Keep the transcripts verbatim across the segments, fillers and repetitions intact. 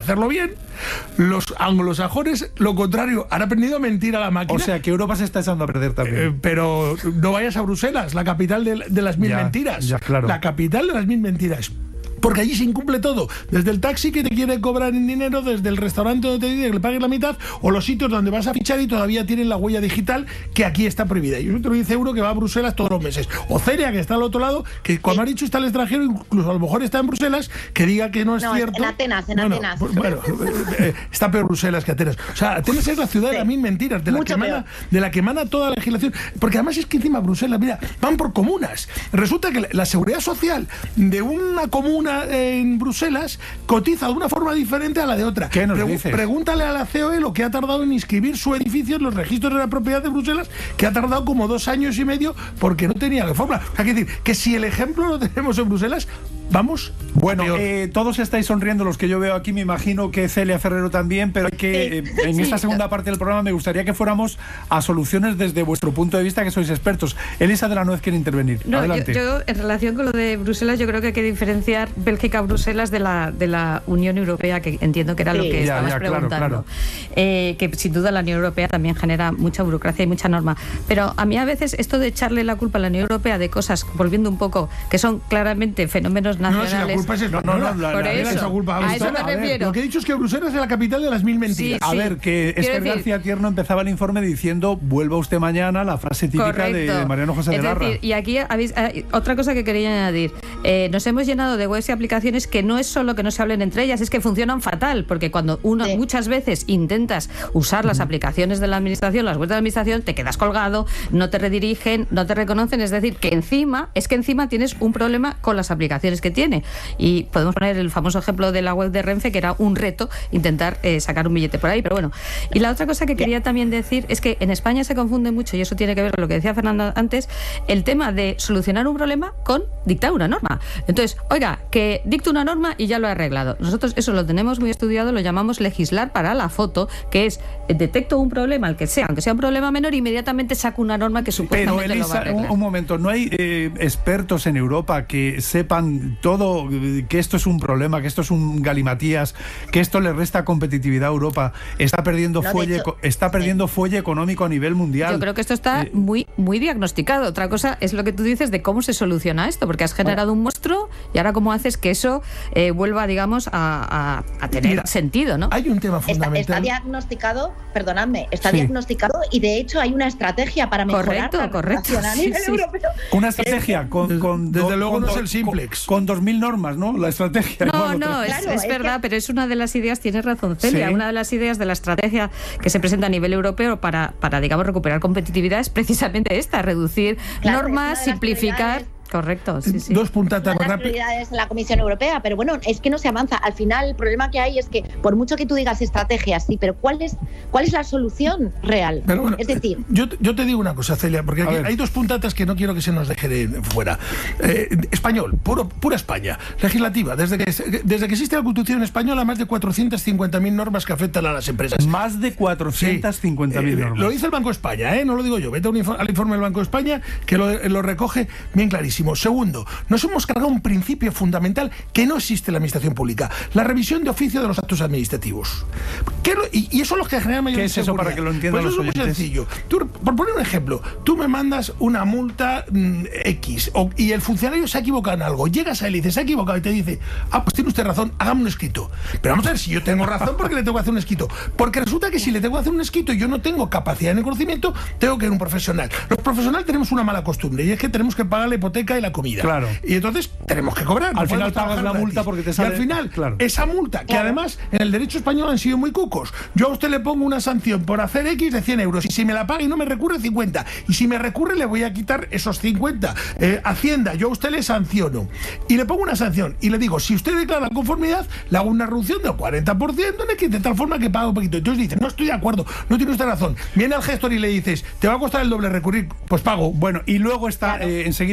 hacerlo bien. Los anglosajones, lo contrario, han aprendido a mentir a la máquina. O sea, que Europa se está echando a perder también. Eh, pero no vayas a Bruselas, la capital de, de las mil ya, mentiras. Ya, claro. La capital de las mil mentiras. Porque allí se incumple todo, desde el taxi que te quiere cobrar en dinero, desde el restaurante donde te dice que le pagues la mitad, o los sitios donde vas a fichar y todavía tienen la huella digital, que aquí está prohibida. Y eso te lo dice uno que va a Bruselas todos los meses. O Celia, que está al otro lado, que cuando ha dicho está al extranjero, incluso a lo mejor está en Bruselas, que diga que no es no, cierto. En Atenas, en bueno, Atenas. Pues, bueno, eh, está peor Bruselas que Atenas. O sea, Atenas es la ciudad sí. de las mil mentiras, de la, que emana, de la que emana toda la legislación. Porque además es que encima Bruselas, mira, van por comunas. Resulta que la seguridad social de una comuna en Bruselas Bruselas cotiza de una forma diferente a la de otra. ¿Qué nos Pregu- dices? Pregúntale a la C O E lo que ha tardado en inscribir su edificio en los registros de la propiedad de Bruselas, que ha tardado como dos años y medio porque no tenía reforma. Hay que decir que si el ejemplo lo tenemos en Bruselas, vamos. Bueno, eh, todos estáis sonriendo, los que yo veo aquí, me imagino que Celia Ferrero también, pero hay que, eh, en sí. esta segunda parte del programa me gustaría que fuéramos a soluciones desde vuestro punto de vista, que sois expertos. Elisa de la Nuez quiere intervenir. No, Adelante. Yo, yo, en relación con lo de Bruselas, yo creo que hay que diferenciar Bélgica-Bruselas de la, de la Unión Europea, que entiendo que era sí. lo que ya, estabas ya, preguntando. Claro, claro. Eh, que sin duda la Unión Europea también genera mucha burocracia y mucha norma. Pero a mí a veces esto de echarle la culpa a la Unión Europea de cosas, volviendo un poco, que son claramente fenómenos nacionales. No, si la culpa es no, no, no, la, por la, eso, esa culpa. a eso me refiero. Lo que he dicho es que Bruselas es la capital de las mil mentiras. Sí, a sí. ver, que Esther decir, García Tierno empezaba el informe diciendo vuelva usted mañana, la frase típica de, de Mariano José es de Larra. Decir, y aquí habéis, eh, otra cosa que quería añadir. Eh, nos hemos llenado de webs y aplicaciones que no es solo que no se hablen entre ellas, es que funcionan fatal, porque cuando uno sí. muchas veces intentas usar las aplicaciones de la administración, las webs de la administración, te quedas colgado, no te redirigen, no te reconocen, es decir, que encima, es que encima tienes un problema con las aplicaciones que tiene. Y podemos poner el famoso ejemplo de la web de Renfe, que era un reto intentar eh, sacar un billete por ahí, pero bueno. Y la otra cosa que quería también decir es que en España se confunde mucho, y eso tiene que ver con lo que decía Fernanda antes, el tema de solucionar un problema con dictar una norma. Entonces, oiga, que dicto una norma y ya lo he arreglado. Nosotros eso lo tenemos muy estudiado, lo llamamos legislar para la foto, que es, detecto un problema, el que sea, aunque sea un problema menor, inmediatamente saco una norma que supuestamente pero, Elisa, lo va a arreglar. Un, un momento, ¿no hay eh, expertos en Europa que sepan todo, que esto es un problema, que esto es un galimatías, que esto le resta competitividad a Europa, está perdiendo no, fuelle, hecho, está perdiendo sí. fuelle económico a nivel mundial? Yo creo que esto está eh, muy, muy diagnosticado. Otra cosa es lo que tú dices de cómo se soluciona esto, porque has generado bueno. un monstruo y ahora cómo haces que eso eh, vuelva, digamos, a, a, a tener Mira, sentido, ¿no? Hay un tema fundamental. Está, está diagnosticado, perdonadme, está sí. diagnosticado y de hecho hay una estrategia para mejorar correcto, la correcto. a nivel sí, europeo. Una estrategia con, con desde con, luego con, no es el Simplex. Con, con dos mil normas, ¿no? La estrategia. No, igual, no, es, claro, es es verdad, que... pero es una de las ideas, tienes razón, Celia, sí. una de las ideas de la estrategia que se presenta a nivel europeo para, para digamos, recuperar competitividad es precisamente esta, reducir claro, normas, simplificar... Correcto, sí, sí. Dos puntatas más rápidas. prioridades de la Comisión Europea, pero bueno, es que no se avanza. Al final, el problema que hay es que, por mucho que tú digas estrategias, sí, pero ¿cuál es cuál es la solución real? Pero bueno, es decir... Yo, yo te digo una cosa, Celia, porque aquí hay dos puntatas que no quiero que se nos deje de fuera. Eh, español, puro, pura España, legislativa. Desde que, desde que existe la Constitución española, más de cuatrocientas cincuenta mil normas que afectan a las empresas. Más de cuatrocientas cincuenta mil sí. eh, normas. Lo dice el Banco de España, ¿eh? No lo digo yo. Vete al informe del Banco de España, que lo, lo recoge bien clarísimo. Segundo, nos hemos cargado un principio fundamental que no existe en la administración pública: la revisión de oficio de los actos administrativos. ¿Qué lo, y, y eso es lo que genera mayor ¿Qué es eso para que lo entiendan pues los oyentes? Pues es muy sencillo. Tú, por poner un ejemplo, tú me mandas una multa mmm, X o, y el funcionario se ha equivocado en algo. Llegas a él y dices, se ha equivocado, y te dice, ah, pues tiene usted razón, hágame un escrito. Pero vamos a ver, si yo tengo razón, ¿por qué le tengo que hacer un escrito? Porque resulta que si le tengo que hacer un escrito y yo no tengo capacidad ni conocimiento, tengo que ir a un profesional. Los profesionales tenemos una mala costumbre, y es que tenemos que pagar la hipoteca y la comida. Claro. Y entonces tenemos que cobrar. Al no final pagas la multa porque te sale... Y al final, claro. esa multa, que claro. además en el derecho español han sido muy cucos. Yo a usted le pongo una sanción por hacer X de cien euros, y si me la paga y no me recurre, cincuenta. Y si me recurre, le voy a quitar esos cincuenta. Eh, Hacienda, yo a usted le sanciono. Y le pongo una sanción. Y le digo, si usted declara conformidad, le hago una reducción del cuarenta por ciento, de tal forma que paga un poquito. Entonces dice, no estoy de acuerdo, no tiene usted razón. Viene al gestor y le dices, te va a costar el doble recurrir, pues pago. Bueno, y luego está claro. eh, enseguida Melca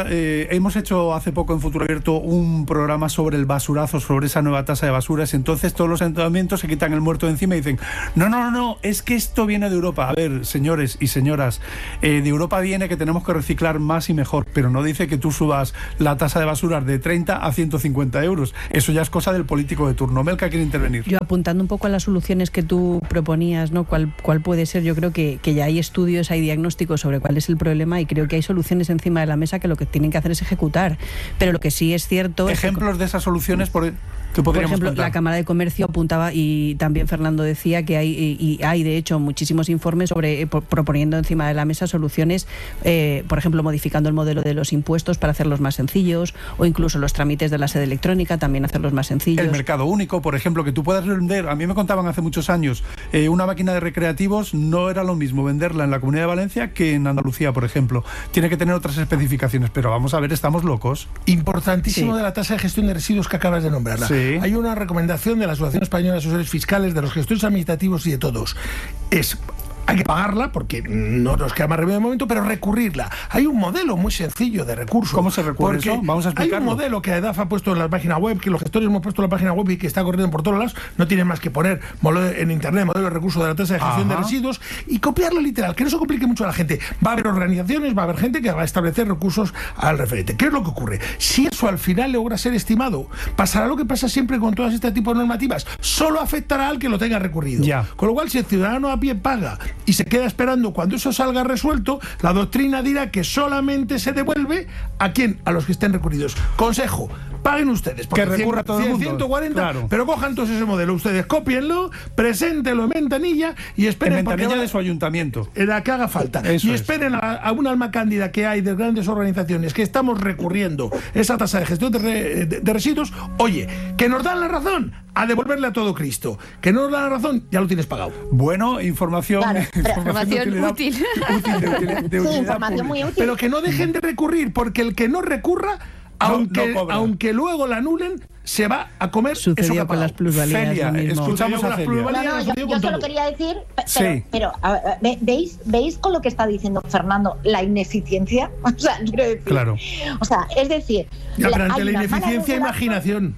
Mira, eh, hemos hecho hace poco en Futuro Abierto un programa sobre el basurazo, sobre esa nueva tasa de basuras. Entonces todos los ayuntamientos se quitan el muerto de encima y dicen, no, no, no, no, es que esto viene de Europa. A ver, señores y señoras, eh, de Europa viene que tenemos que reciclar más y mejor, pero no dice que tú subas la tasa de basuras de treinta a ciento cincuenta euros. Eso ya es cosa del político de turno. Melca quiere intervenir. Yo apuntando un poco a las soluciones que tú proponías, ¿no? ¿Cuál, cuál puede ser? Yo creo que, que ya hay estudios, hay diagnósticos sobre cuál es el problema y creo que hay soluciones encima de la mesa que lo que tienen que hacer es ejecutar. Pero lo que sí es cierto... Ejemplos es que, de esas soluciones por, que por ejemplo, contar. La Cámara de Comercio apuntaba, y también Fernando decía, que hay, y, y hay de hecho muchísimos informes sobre por, proponiendo encima de la mesa soluciones, eh, por ejemplo, modificando el modelo de los impuestos para hacerlos más sencillos, o incluso los trámites de la sede electrónica, también hacerlos más sencillos. El mercado único, por ejemplo, que tú puedas vender, a mí me contaban hace muchos años, eh, una máquina de recreativos no era lo mismo venderla en la Comunidad de Valencia que en Andalucía, por ejemplo. Tiene que tener otras especificaciones, pero vamos a ver, estamos locos. Importantísimo Sí. de la tasa de gestión de residuos que acabas de nombrarla. Sí. Hay una recomendación de la Asociación Española de Asesores Fiscales, de los gestores administrativos y de todos. Es... Hay que pagarla porque no nos queda más remedio de momento, pero recurrirla. Hay un modelo muy sencillo de recurso. ¿Cómo se recurre porque eso? Vamos a explicarlo. Hay un modelo que AEDAF ha puesto en la página web, que los gestores hemos puesto en la página web y que está corriendo por todos lados. No tienen más que poner modelo en internet, modelo de recurso de la tasa de gestión Ajá. de residuos y copiarlo literal, que no se complique mucho a la gente. Va a haber organizaciones, va a haber gente que va a establecer recursos al referente. ¿Qué es lo que ocurre? Si eso al final logra ser estimado, pasará lo que pasa siempre con todas este tipo de normativas. Solo afectará al que lo tenga recurrido. Ya. Con lo cual, si el ciudadano a pie paga y se queda esperando cuando eso salga resuelto, la doctrina dirá que solamente se devuelve ¿a quién? A los que estén recurridos. Consejo, paguen ustedes. Que recurra cien, todo el cien, mundo. ciento cuarenta, Claro. pero cojan todos ese modelo. Ustedes cópienlo, preséntenlo en ventanilla y esperen. En ventanilla porque va- de su ayuntamiento. en la que haga falta. Eso y es. esperen a, a un alma cándida que hay de grandes organizaciones que estamos recurriendo esa tasa de gestión de, re- de- de residuos. Oye, que nos dan la razón, a devolverle a todo Cristo. Que no nos dan la razón, ya lo tienes pagado. Bueno, información, Claro, pero- Información de utilidad, útil. útil, de utilidad, de Sí, utilidad información pública. muy útil. Pero que no dejen de recurrir, porque el que no recurra, aunque, no cobra. aunque luego la anulen, se va a comer eso que Sucedió ha con las pagado. plusvalías. Celia, lo mismo. escuchamos Sucedió con a las Celia. plusvalías. No, no, yo, sucedió yo con solo todo. quería decir, pe- Sí. pero, pero a ver, ve- ¿veis, ¿veis con lo que está diciendo Fernando la ineficiencia? O sea, quiero decir. Claro. O sea, es decir. Ya, pero la- ante hay la una mala ineficiencia, regulación. imaginación.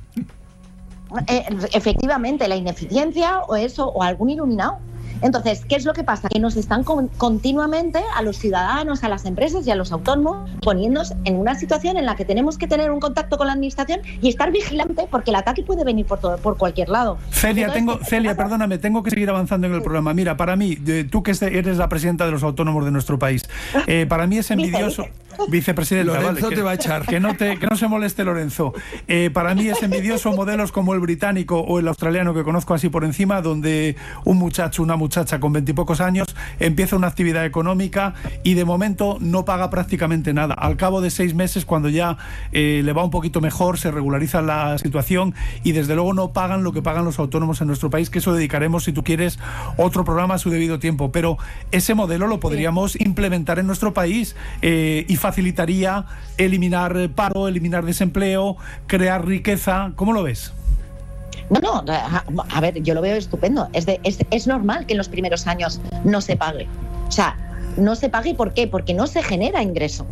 Eh, efectivamente, la ineficiencia o eso, o algún iluminado. Entonces, ¿qué es lo que pasa? Que nos están con- continuamente a los ciudadanos, a las empresas y a los autónomos poniéndonos en una situación en la que tenemos que tener un contacto con la administración y estar vigilante porque el ataque puede venir por todo, por cualquier lado. Celia, Entonces, tengo, ¿qué Celia, pasa? perdóname, tengo que seguir avanzando en el programa. Mira, para mí, de- tú que este- eres la presidenta de los autónomos de nuestro país, eh, para mí es envidioso... Vicepresidenta, Lorenzo vale, que, te va a echar. Que no, te, que no se moleste Lorenzo. Eh, para mí es envidioso modelos como el británico o el australiano, que conozco así por encima, donde un muchacho, una muchacha con veintipocos años empieza una actividad económica y de momento no paga prácticamente nada. Al cabo de seis meses, cuando ya eh, le va un poquito mejor, se regulariza la situación y desde luego no pagan lo que pagan los autónomos en nuestro país, que eso dedicaremos, si tú quieres, otro programa a su debido tiempo. Pero ese modelo lo podríamos implementar en nuestro país eh, y facilitaría eliminar paro, eliminar desempleo, crear riqueza. ¿Cómo lo ves? No, no, a, a ver, yo lo veo estupendo. Es, de, es, es normal que en los primeros años no se pague. O sea, no se pague, ¿por qué? Porque no se genera ingreso.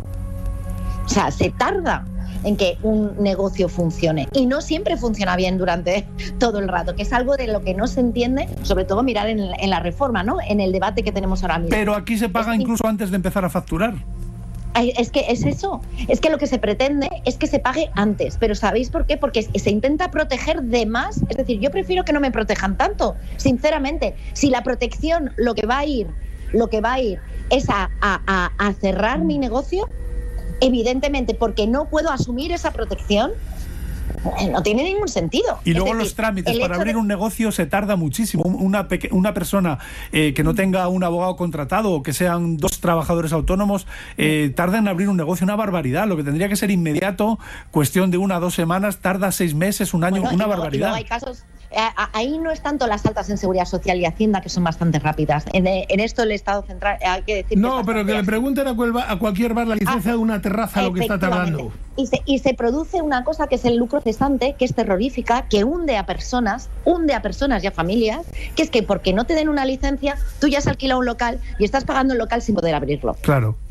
O sea, se tarda en que un negocio funcione y no siempre funciona bien durante todo el rato, que es algo de lo que no se entiende, sobre todo mirar en, en la reforma, ¿no? En el debate que tenemos ahora mismo. Pero aquí se paga Es que- incluso antes de empezar a facturar. Ay, Es que es eso, es que lo que se pretende es que se pague antes, pero ¿sabéis por qué? Porque se intenta proteger de más, es decir, yo prefiero que no me protejan tanto, sinceramente. Si la protección lo que va a ir, lo que va a ir es a, a, a- a cerrar mi negocio, evidentemente, porque no puedo asumir esa protección, eh, no tiene ningún sentido. Y Es luego decir, los trámites el para hecho abrir de- un negocio se tarda muchísimo. Un- Una, peque- una persona eh, que no tenga un abogado contratado o que sean dos trabajadores autónomos eh, tarda en abrir un negocio una barbaridad. Lo que tendría que ser inmediato, cuestión de una o dos semanas, tarda seis meses, un año, Bueno, una y luego- y barbaridad. luego hay casos, eh, a- ahí no es tanto las altas en Seguridad Social y Hacienda, que son bastante rápidas. En, eh, en esto el Estado central, eh, hay que decir... No, es pero que le bastante pregunten a, cual- a cualquier bar la licencia Ah, de una terraza lo que está efectivamente. tardando. Y se, y se produce una cosa que es el lucro cesante, que es terrorífica, que hunde a personas, hunde a personas y a familias, que es que porque no te den una licencia, tú ya has alquilado un local y estás pagando el local sin poder abrirlo. Claro.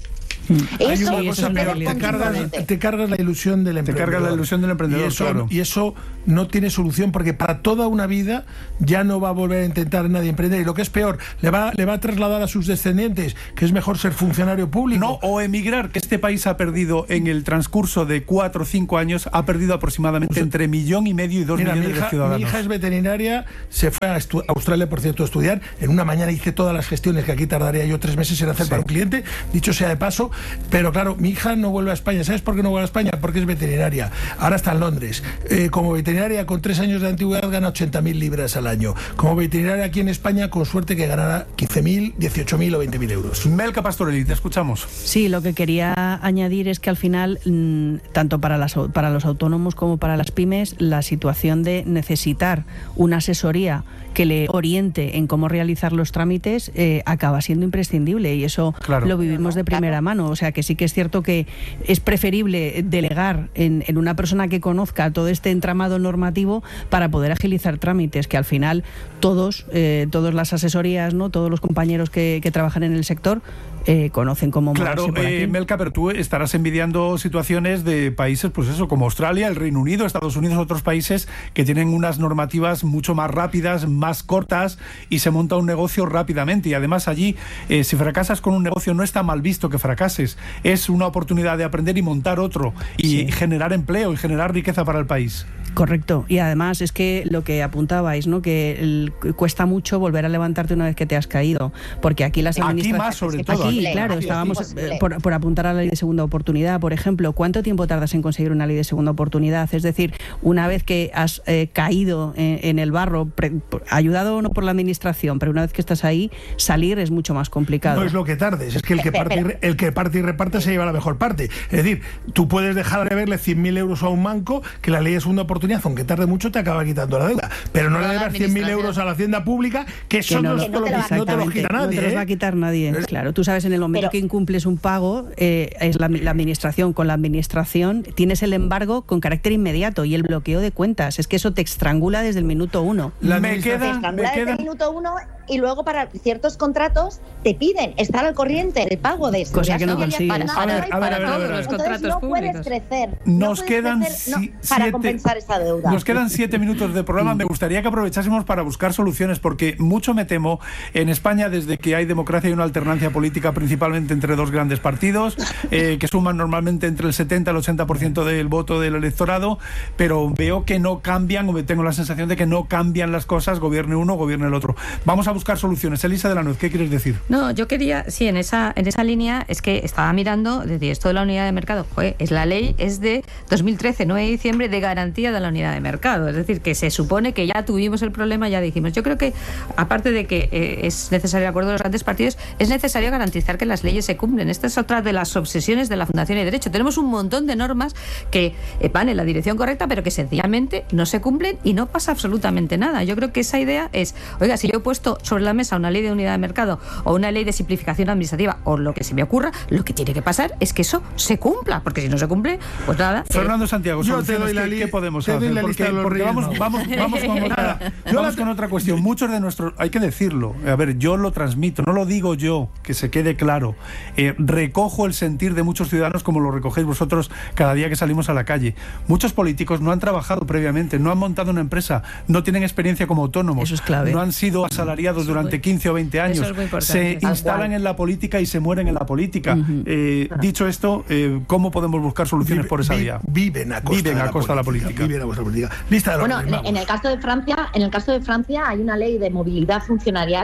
Hay Eso, una cosa peor, te cargas, te cargas la ilusión del emprendedor. Te cargas la ilusión del emprendedor, y eso, claro. Y eso no tiene solución, porque para toda una vida ya no va a volver a intentar nadie emprender. Y lo que es peor, le va, le va a trasladar a sus descendientes que es mejor ser funcionario público. No, o emigrar, que este país ha perdido en el transcurso de cuatro o cinco años, ha perdido aproximadamente pues, entre millón y medio y dos mira, millones mi hija, de ciudadanos. Mi hija es veterinaria, se fue a, a Australia, por cierto, a estudiar. En una mañana hice todas las gestiones que aquí tardaría yo tres meses en hacer sí. para un cliente, dicho sea de paso. Pero claro, mi hija no vuelve a España. ¿Sabes por qué no vuelve a España? Porque es veterinaria. Ahora está en Londres. Eh, como veterinaria, con tres años de antigüedad, gana ochenta mil libras al año. Como veterinaria aquí en España, con suerte que ganará quince mil, dieciocho mil o veinte mil euros. Melca Pastorelli, te escuchamos. Sí, lo que quería añadir es que al final, mmm, tanto para, las, para los autónomos como para las pymes, la situación de necesitar una asesoría que le oriente en cómo realizar los trámites eh, acaba siendo imprescindible, y eso claro. lo vivimos de primera mano. O sea que sí que es cierto que es preferible delegar en, en una persona que conozca todo este entramado normativo para poder agilizar trámites, que al final todos, eh, todas las asesorías, ¿no? Todos los compañeros que, que trabajan en el sector Eh, conocen cómo claro, por aquí. Eh, Melca, pero tú estarás envidiando situaciones de países, pues eso, como Australia, el Reino Unido, Estados Unidos, otros países que tienen unas normativas mucho más rápidas, más cortas, y se monta un negocio rápidamente. Y además allí, eh, si fracasas con un negocio, no está mal visto que fracases. Es una oportunidad de aprender y montar otro, y sí. generar empleo y generar riqueza para el país. Correcto, y además es que lo que apuntabais, ¿no? Que el, cuesta mucho volver a levantarte una vez que te has caído, porque aquí las administraciones... Aquí más, sobre todo. Aquí, claro, aquí, estábamos eh, por, por apuntar a la ley de segunda oportunidad, por ejemplo. ¿Cuánto tiempo tardas en conseguir una ley de segunda oportunidad? Es decir, una vez que has eh, caído en, en el barro, pre, por, ayudado o no por la administración, pero una vez que estás ahí, salir es mucho más complicado. No es lo que tardes, es que el que parte y, el que parte y reparte se lleva la mejor parte. Es decir, tú puedes dejar de verle cien mil euros a un banco, que la ley de segunda oportunidad, aunque tarde mucho, te acaba quitando la deuda, pero no, no le debas cien mil euros a la hacienda pública, que eso que no, no, no, te lo, no te lo quita nadie. No te los va a quitar nadie, ¿eh? Claro, tú sabes, en el momento pero, que incumples un pago, eh, es la, la administración con la administración, tienes el embargo con carácter inmediato y el bloqueo de cuentas. Es que eso te estrangula desde el minuto uno. La me queda, te estrangula me desde queda... el minuto uno, y luego para ciertos contratos te piden estar al corriente del pago de esto. Cosa que no consigues. Para, a ver, a ver, a ver, a ver, los contratos no públicos. Puedes crecer. Nos no puedes quedan crecer, si, no, para siete, compensar esa deuda. Nos quedan siete minutos de programa. Me gustaría que aprovechásemos para buscar soluciones, porque mucho me temo en España, desde que hay democracia y una alternancia política, principalmente entre dos grandes partidos, eh, que suman normalmente entre el setenta y el ochenta por ciento del voto del electorado, pero veo que no cambian, o tengo la sensación de que no cambian las cosas, gobierne uno, gobierne el otro. Vamos a buscar soluciones. Elisa de la Nuez, ¿qué quieres decir? No, yo quería, sí, en esa, en esa línea, es que estaba mirando, decir, esto de la unidad de mercado, joder, es la ley, es de dos mil trece, nueve de diciembre, de garantía de la unidad de mercado. Es decir, que se supone que ya tuvimos el problema, ya dijimos. Yo creo que, aparte de que eh, es necesario el acuerdo de los grandes partidos, es necesario garantizar que las leyes se cumplen. Esta es otra de las obsesiones de la Fundación y Derecho. Tenemos un montón de normas que eh, van en la dirección correcta, pero que sencillamente no se cumplen y no pasa absolutamente nada. Yo creo que esa idea es, oiga, si yo he puesto sobre la mesa una ley de unidad de mercado o una ley de simplificación administrativa o lo que se me ocurra, lo que tiene que pasar es que eso se cumpla, porque si no se cumple, pues nada. Fernando eh, Santiago, yo te doy la ¿qué, ¿qué podemos te hacer? Doy la porque, lista de los porque reyes, vamos, no. vamos, vamos, con otra, vamos con otra cuestión. Muchos de nuestros, hay que decirlo, a ver, yo lo transmito, no lo digo yo, que se quede claro. Eh, recojo el sentir de muchos ciudadanos como lo recogéis vosotros cada día que salimos a la calle. Muchos políticos no han trabajado previamente, no han montado una empresa, no tienen experiencia como autónomos, eso es clave. No han sido asalariados durante quince o veinte años, es se instalan en la política y se mueren en la política. Uh-huh. eh, dicho esto, eh, ¿cómo podemos buscar soluciones Vive, por esa vi, vía? Viven a costa, viven de, a la costa de la política. Viven a costa de la política. Lista de los bueno, en, en el caso de Francia, en el caso de Francia hay una ley de movilidad funcionarial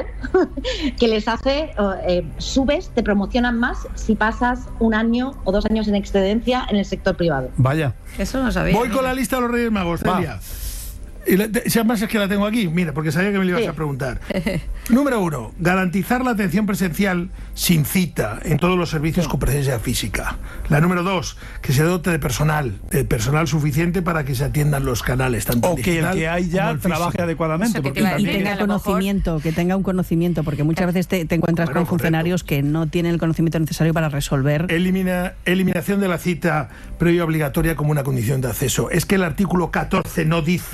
que les hace eh, subes, te promocionan más si pasas un año o dos años en excedencia en el sector privado. Vaya. Eso no sabía. Voy con la lista de los Reyes Magos, Celia. Y la, si además es que la tengo aquí, mira, porque sabía que me lo ibas sí. a preguntar. Número uno, garantizar la atención presencial sin cita en todos los servicios sí. con presencia física. La número dos, que se dote de personal, de personal suficiente para que se atiendan los canales, tanto o que el que hay ya trabaje adecuadamente. Porque y tenga conocimiento, que tenga un conocimiento, porque muchas veces te, te encuentras bueno, con funcionarios correcto. que no tienen el conocimiento necesario para resolver. Elimina, eliminación de la cita previa obligatoria como una condición de acceso. Es que el artículo catorce no dice que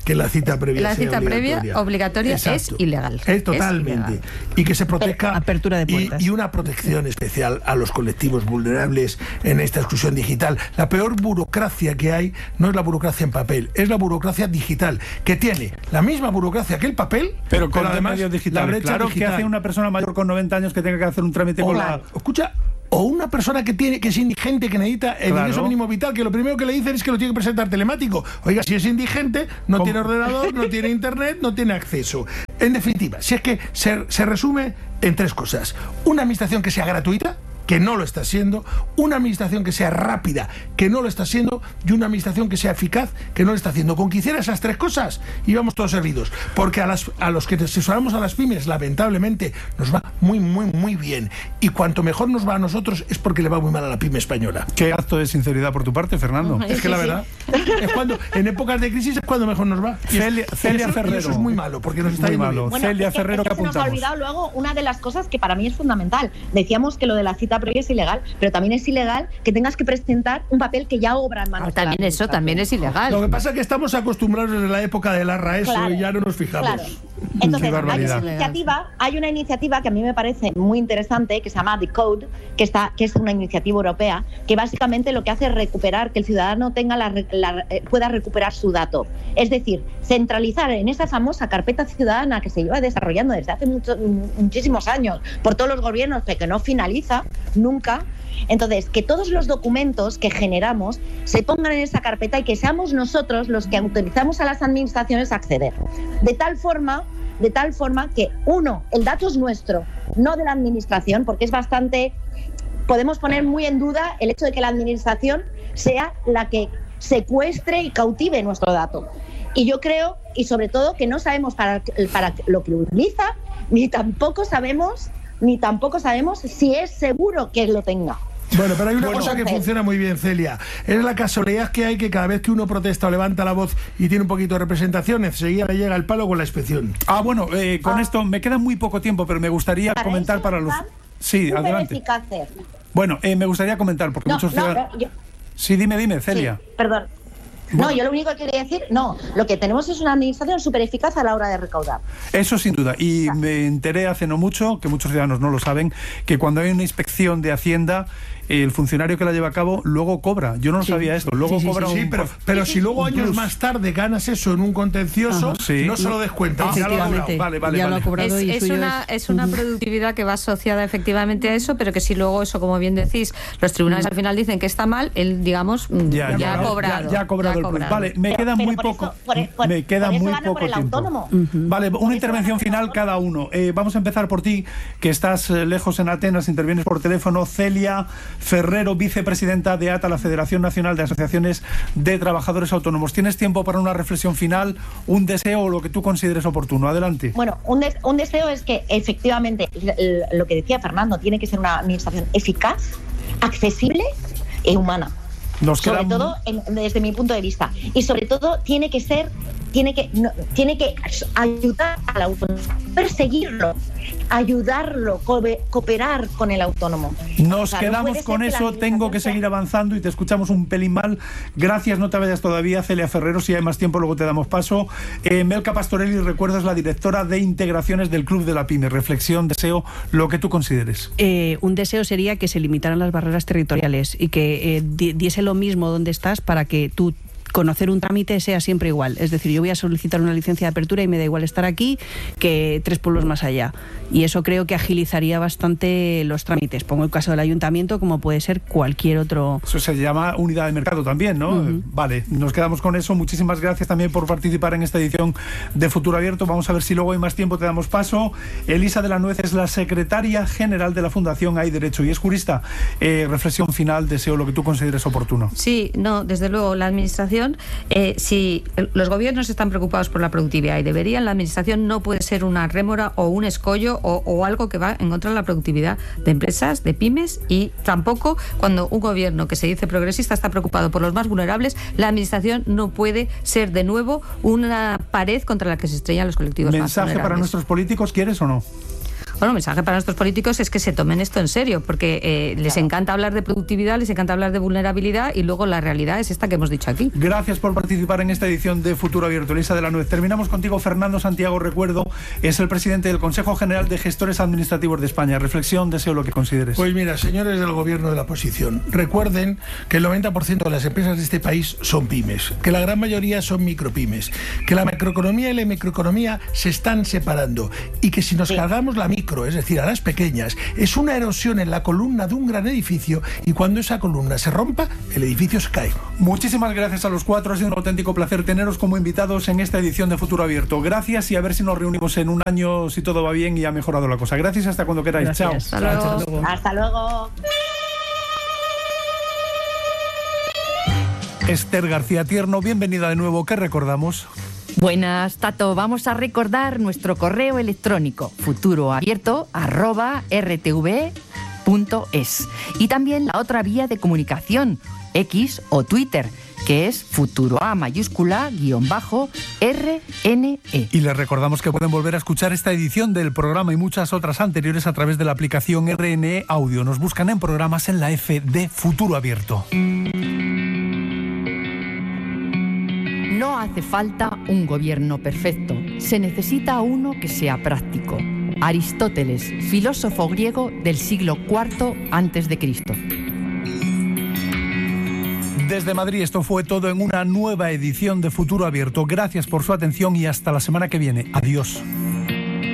que la cita previa La sea cita obligatoria. previa obligatoria es Exacto. ilegal. Es totalmente. Es ilegal. Y que se proteja. Apertura de y, puertas. y una protección especial a los colectivos vulnerables en esta exclusión digital. La peor burocracia que hay no es la burocracia en papel, es la burocracia digital, que tiene la misma burocracia que el papel, pero con además medios digitales. la brecha Claro, digital. que hace una persona mayor con noventa años que tenga que hacer un trámite con la... Escucha, o una persona que tiene que es indigente, que necesita el Claro. ingreso mínimo vital, que lo primero que le dicen es que lo tiene que presentar telemático. Oiga, si es indigente, no ¿Cómo? tiene ordenador, no tiene internet, no tiene acceso. En definitiva, si es que se, se resume en tres cosas. Una administración que sea gratuita, que no lo está siendo, una administración que sea rápida, que no lo está siendo, y una administración que sea eficaz, que no lo está haciendo. Con que hiciera esas tres cosas, íbamos todos servidos. Porque a, las, a los que asesoramos a las pymes, lamentablemente, nos va muy, muy, muy bien. Y cuanto mejor nos va a nosotros, es porque le va muy mal a la pyme española. Qué acto de sinceridad por tu parte, Fernando. Ujú. Es que Sí, la sí. verdad, es cuando, en épocas de crisis es cuando mejor nos va. Y es- Celia- y Celia eso, y Ferrero. eso es muy malo, porque nos está Muy yendo malo. bien. Bueno, Celia es que, Ferrero, es que ¿qué se nos ha apuntamos? olvidado luego una de las cosas que para mí es fundamental. Decíamos que lo de la cita previa es ilegal, pero también es ilegal que tengas que presentar un papel que ya obra en manos Ah, de la también eso administración. también es ilegal. Lo que pasa es que estamos acostumbrados desde la época del arra eso Claro, y ya no nos fijamos. claro. Entonces, Qué hay barbaridad. una, iniciativa, hay una iniciativa que a mí me parece muy interesante, que se llama The Code, que, está, que es una iniciativa europea, que básicamente lo que hace es recuperar, que el ciudadano tenga la, la, eh, pueda recuperar su dato. Es decir, centralizar en esa famosa carpeta ciudadana que se lleva desarrollando desde hace mucho, muchísimos años por todos los gobiernos, pero que no finaliza nunca. Entonces, que todos los documentos que generamos se pongan en esa carpeta y que seamos nosotros los que autorizamos a las administraciones a acceder. De tal forma, de tal forma que, uno, el dato es nuestro, no de la administración, porque es bastante... Podemos poner muy en duda el hecho de que la administración sea la que secuestre y cautive nuestro dato. Y yo creo, y sobre todo, que no sabemos para, para lo que lo utiliza, ni tampoco sabemos, ni tampoco sabemos si es seguro que lo tenga. Bueno, pero hay una Bueno, cosa que entonces- funciona muy bien, Celia. Es la casualidad que hay que cada vez que uno protesta o levanta la voz y tiene un poquito de representación, enseguida le llega el palo con la inspección. Ah, bueno, eh, con Ah. esto me queda muy poco tiempo, pero me gustaría Para comentar eso para los... están Sí, súper adelante. eficaces. Bueno, eh, me gustaría comentar, porque No, muchos no, ciudadanos... no, yo- Sí, dime, dime, Celia. Sí, perdón. Bueno. No, yo lo único que quería decir, no, lo que tenemos es una administración súper eficaz a la hora de recaudar. Eso sin duda. Y me enteré hace no mucho, que muchos ciudadanos no lo saben, que cuando hay una inspección de Hacienda, el funcionario que la lleva a cabo luego cobra. Yo no lo Sí. sabía esto. Luego Sí, sí, cobra sí, un... Sí, pero, pero si luego años plus. más tarde ganas eso en un contencioso, Ajá, sí. no se lo descuentan. Ah, ya lo ha efectivamente. cobrado. Vale, vale, ya vale. lo ha cobrado Es, y el es suyo una, es- es una Ujú. productividad que va asociada efectivamente a eso, pero que si luego eso, como bien decís, los tribunales al final dicen que está mal, él, digamos, mm, Ya, ya, ya, ha cobrado. ya- ya ha cobrado el plus. Vale, me Pero- queda pero muy por poco. eso- por- por- me queda por eso muy gana poco por el tiempo. autónomo. Vale, Por una eso intervención gana por el final cada uno. Eh, vamos a empezar por ti, que estás eh, lejos en Atenas, intervienes por teléfono. Celia Ferrero, vicepresidenta de A T A, la Federación Nacional de Asociaciones de Trabajadores Autónomos. ¿Tienes tiempo para una reflexión final, un deseo o lo que tú consideres oportuno? Adelante. Bueno, un, des- un deseo es que efectivamente, l- l- lo que decía Fernando, tiene que ser una administración eficaz, accesible e humana. Nos Sobre quedan- todo en- desde mi punto de vista. Y sobre todo tiene que ser, tiene que, no, tiene que ayudar al autónomo, perseguirlo, ayudarlo, co- cooperar con el autónomo. Nos O sea, no quedamos puede ser con que la eso, tengo administración que sea- seguir avanzando y te escuchamos un pelín mal. Gracias, no te vayas todavía, Celia Ferrero, si hay más tiempo luego te damos paso. Eh, Melca Pastorelli, recuerdas, la directora de integraciones del Club de la Pyme. Reflexión, deseo, lo que tú consideres. Eh, un deseo sería que se limitaran las barreras territoriales y que eh, di- diese lo mismo donde estás para que tú conocer un trámite sea siempre igual. Es decir, yo voy a solicitar una licencia de apertura y me da igual estar aquí que tres pueblos más allá. Y eso creo que agilizaría bastante los trámites. Pongo el caso del ayuntamiento como puede ser cualquier otro. Eso se llama unidad de mercado también, ¿no? Ujú. Vale, nos quedamos con eso. Muchísimas gracias también por participar en esta edición de Futuro Abierto. Vamos a ver si luego hay más tiempo, te damos paso. Elisa de la Nuez es la secretaria general de la Fundación Hay Derecho y es jurista. Eh, reflexión final, deseo lo que tú consideres oportuno. Sí, no, desde luego, la administración, eh, si los gobiernos están preocupados por la productividad y deberían, la administración no puede ser una rémora o un escollo o, o algo que va en contra de la productividad de empresas, de pymes, y tampoco cuando un gobierno que se dice progresista está preocupado por los más vulnerables, la administración no puede ser de nuevo una pared contra la que se estrellan los colectivos más ¿Mensaje vulnerables. para nuestros políticos quieres o no? Bueno, el mensaje para nuestros políticos es que se tomen esto en serio, porque eh, les claro. encanta hablar de productividad, les encanta hablar de vulnerabilidad y luego la realidad es esta que hemos dicho aquí. Gracias por participar en esta edición de Futuro Abierto, Elisa de la Nuez. Terminamos contigo. Fernando Santiago, recuerdo, es el presidente del Consejo General de Gestores Administrativos de España. Reflexión, deseo lo que consideres. Pues mira, señores del gobierno de la oposición, recuerden que el noventa por ciento de las empresas de este país son pymes, que la gran mayoría son micropymes, que la macroeconomía y la microeconomía se están separando y que si nos sí. cargamos la micro, es decir, a las pequeñas, es una erosión en la columna de un gran edificio y cuando esa columna se rompa, el edificio se cae. Muchísimas gracias a los cuatro, ha sido un auténtico placer teneros como invitados en esta edición de Futuro Abierto. Gracias y a ver si nos reunimos en un año, si todo va bien y ha mejorado la cosa. Gracias, hasta cuando queráis. Gracias. Chao. Hasta luego. Hasta luego. Hasta luego. Esther García Tierno, bienvenida de nuevo. ¿Qué recordamos? Buenas, Tato. Vamos a recordar nuestro correo electrónico futuroabierto arroba r t v punto es y también la otra vía de comunicación, X o Twitter, que es futuroa mayúscula guión bajo R N E. Y les recordamos que pueden volver a escuchar esta edición del programa y muchas otras anteriores a través de la aplicación R N E Audio. Nos buscan en programas en la F de Futuro Abierto. No hace falta un gobierno perfecto, se necesita uno que sea práctico. Aristóteles, filósofo griego del siglo cuarto antes de Cristo. Desde Madrid, esto fue todo en una nueva edición de Futuro Abierto. Gracias por su atención y hasta la semana que viene. Adiós.